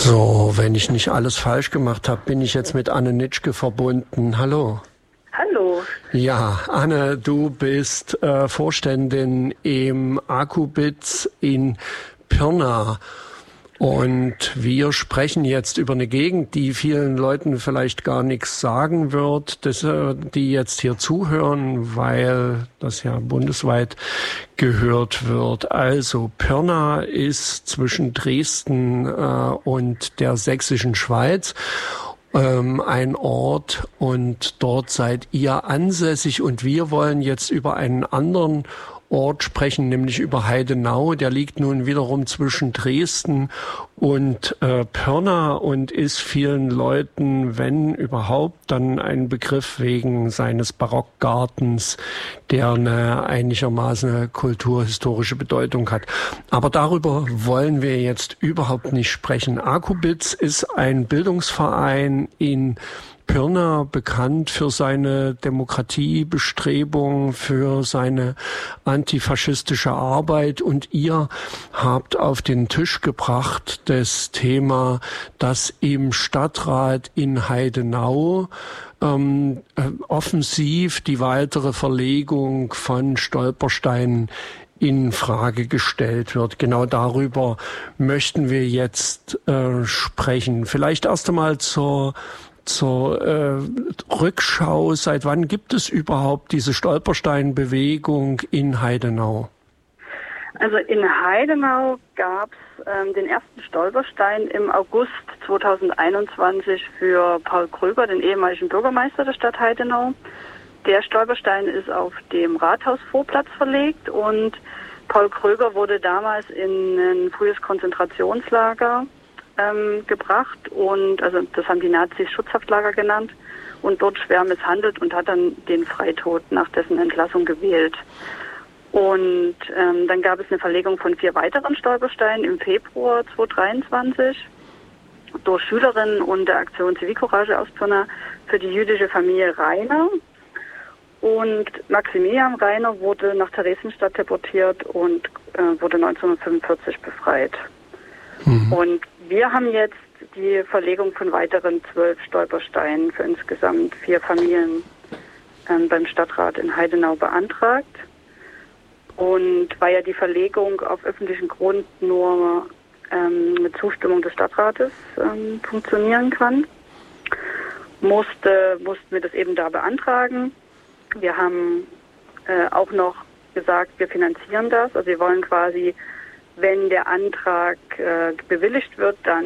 So, wenn ich nicht alles falsch gemacht habe, bin ich jetzt mit Anne Nitschke verbunden. Hallo. Hallo. Ja, Anne, du bist Vorständin im AKUBIZ in Pirna. Und wir sprechen jetzt über eine Gegend, die vielen Leuten vielleicht gar nichts sagen wird, die jetzt hier zuhören, weil das ja bundesweit gehört wird. Also Pirna ist zwischen Dresden und der sächsischen Schweiz. Ein Ort, und dort seid ihr ansässig, und wir wollen jetzt über einen anderen Ort sprechen, nämlich über Heidenau. Der liegt nun wiederum zwischen Dresden und Pirna und ist vielen Leuten, wenn überhaupt, dann ein Begriff wegen seines Barockgartens, der eine einigermaßen kulturhistorische Bedeutung hat. Aber darüber wollen wir jetzt überhaupt nicht sprechen. AKUBIZ ist ein Bildungsverein in Pirna, bekannt für seine Demokratiebestrebung, für seine antifaschistische Arbeit, und ihr habt auf den Tisch gebracht das Thema, dass im Stadtrat in Heidenau offensiv die weitere Verlegung von Stolpersteinen in Frage gestellt wird. Genau darüber möchten wir jetzt sprechen. Vielleicht erst einmal zur Rückschau. Seit wann gibt es überhaupt diese Stolpersteinbewegung in Heidenau? Also in Heidenau gab es den ersten Stolperstein im August 2021 für Paul Kröger, den ehemaligen Bürgermeister der Stadt Heidenau. Der Stolperstein ist auf dem Rathausvorplatz verlegt, und Paul Kröger wurde damals in ein frühes Konzentrationslager gebracht, und also das haben die Nazis Schutzhaftlager genannt, und dort schwer misshandelt, und hat dann den Freitod nach dessen Entlassung gewählt. Und dann gab es eine Verlegung von 4 weiteren Stolpersteinen im Februar 2023 durch Schülerinnen und der Aktion Zivilcourage aus Pirna für die jüdische Familie Rainer. Und Maximilian Rainer wurde nach Theresienstadt deportiert und wurde 1945 befreit. Und wir haben jetzt die Verlegung von weiteren 12 Stolpersteinen für insgesamt 4 Familien beim Stadtrat in Heidenau beantragt. Und weil ja die Verlegung auf öffentlichem Grund nur mit Zustimmung des Stadtrates funktionieren kann, mussten wir das eben da beantragen. Wir haben auch noch gesagt, wir finanzieren das. Also wir wollen quasi, wenn der Antrag bewilligt wird, dann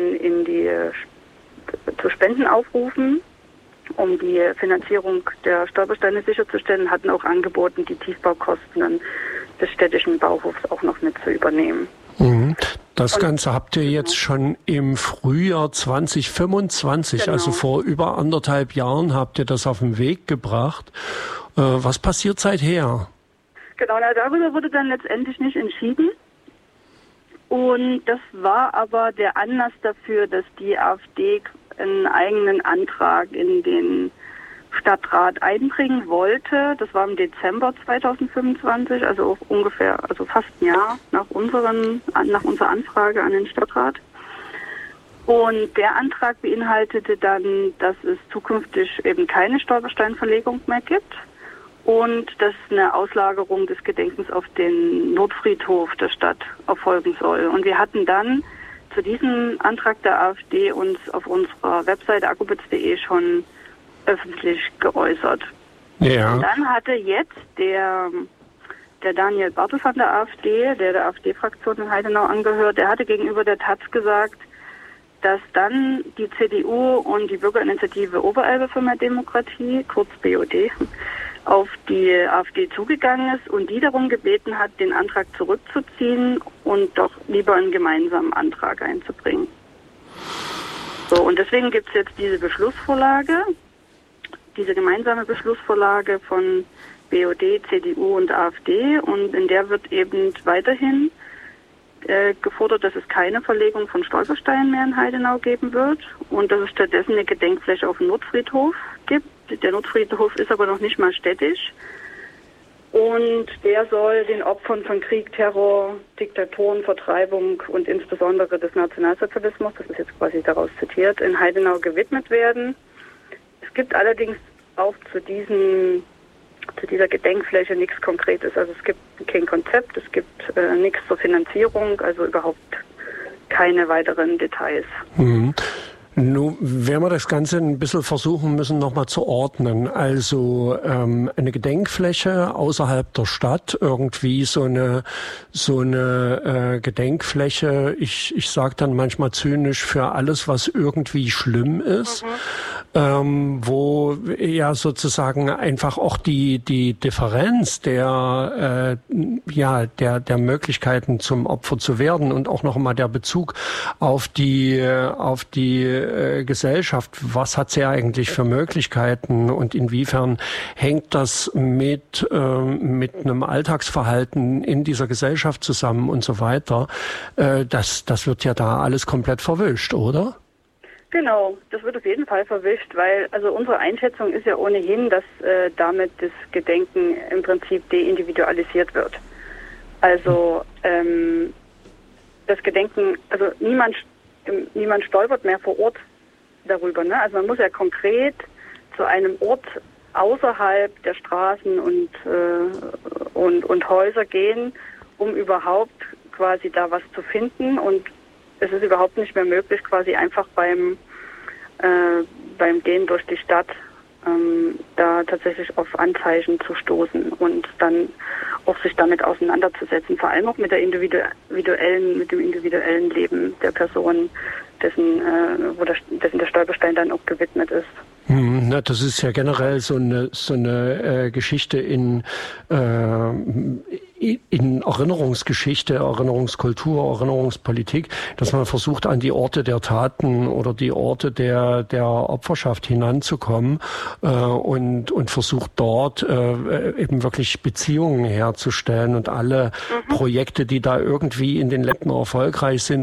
zu Spenden aufrufen, um die Finanzierung der Stolpersteine sicherzustellen, hatten auch angeboten, die Tiefbaukosten des städtischen Bauhofs auch noch mit zu übernehmen. Das Ganze habt ihr jetzt schon im Frühjahr 2025, genau. Also vor über 1,5 Jahren habt ihr das auf den Weg gebracht. Was passiert seither? Genau, darüber wurde dann letztendlich nicht entschieden. Und das war aber der Anlass dafür, dass die AfD einen eigenen Antrag in den Stadtrat einbringen wollte. Das war im Dezember 2025, also fast ein Jahr nach unserer Anfrage an den Stadtrat. Und der Antrag beinhaltete dann, dass es zukünftig eben keine Stolpersteinverlegung mehr gibt und dass eine Auslagerung des Gedenkens auf den Nordfriedhof der Stadt erfolgen soll. Und wir hatten dann zu diesem Antrag der AfD uns auf unserer Webseite akubitz.de schon öffentlich geäußert. Ja. Und dann hatte jetzt der Daniel Bartel von der AfD, der AfD-Fraktion in Heidenau angehört, der hatte gegenüber der Taz gesagt, dass dann die CDU und die Bürgerinitiative Oberelbe für mehr Demokratie, kurz BOD, auf die AfD zugegangen ist und die darum gebeten hat, den Antrag zurückzuziehen und doch lieber einen gemeinsamen Antrag einzubringen. So, und deswegen gibt es jetzt diese gemeinsame Beschlussvorlage von BOD, CDU und AfD, und in der wird eben weiterhin gefordert, dass es keine Verlegung von Stolpersteinen mehr in Heidenau geben wird und dass es stattdessen eine Gedenkfläche auf dem Nordfriedhof gibt. Der Nordfriedhof ist aber noch nicht mal städtisch. Und der soll den Opfern von Krieg, Terror, Diktatoren, Vertreibung und insbesondere des Nationalsozialismus, das ist jetzt quasi daraus zitiert, in Heidenau gewidmet werden. Es gibt allerdings auch zu dieser Gedenkfläche nichts Konkretes. Also es gibt kein Konzept, es gibt nichts zur Finanzierung, also überhaupt keine weiteren Details. Mhm. Nun werden wir das Ganze ein bisschen versuchen müssen, nochmal zu ordnen. Also eine Gedenkfläche außerhalb der Stadt, irgendwie so eine Gedenkfläche, ich sage dann manchmal zynisch, für alles, was irgendwie schlimm ist, wo ja sozusagen einfach auch die Differenz der Möglichkeiten zum Opfer zu werden und auch noch einmal der Bezug auf die Gesellschaft, was hat sie eigentlich für Möglichkeiten und inwiefern hängt das mit einem Alltagsverhalten in dieser Gesellschaft zusammen und so weiter, das wird ja da alles komplett verwischt, oder? Genau, das wird auf jeden Fall verwischt, weil also unsere Einschätzung ist ja ohnehin, dass damit das Gedenken im Prinzip deindividualisiert wird. Also das Gedenken, also niemand stolpert mehr vor Ort darüber. Ne? Also man muss ja konkret zu einem Ort außerhalb der Straßen und Häuser gehen, um überhaupt quasi da was zu finden. Und es ist überhaupt nicht mehr möglich, quasi einfach beim Gehen durch die Stadt da tatsächlich auf Anzeichen zu stoßen und dann auch sich damit auseinanderzusetzen, vor allem auch mit dem individuellen Leben der Person, dessen der Stolperstein dann auch gewidmet ist. Na, das ist ja generell so eine Geschichte in Erinnerungsgeschichte, Erinnerungskultur, Erinnerungspolitik, dass man versucht, an die Orte der Taten oder die Orte der Opferschaft hinanzukommen und versucht dort eben wirklich Beziehungen herzustellen und alle Projekte, die da irgendwie in den Ländern erfolgreich sind,